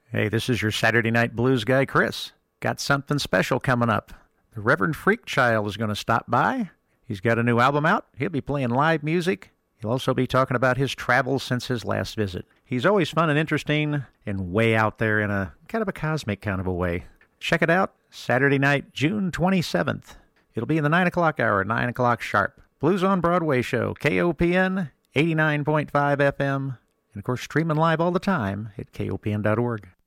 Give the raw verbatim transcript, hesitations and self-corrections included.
Hey, this is your Saturday Night Blues guy, Chris. Got something special coming up. The Reverend Freakchild is going to stop by. He's got a new album out. He'll be playing live music. He'll also be talking about his travels since his last visit. He's always fun and interesting and way out there in a kind of a cosmic kind of a way. Check it out, Saturday night, June twenty-seventh. It'll be in the nine o'clock hour, nine o'clock sharp. Blues on Broadway show, K O P N, eighty-nine point five F M, and of course streaming live all the time at K O P N dot org.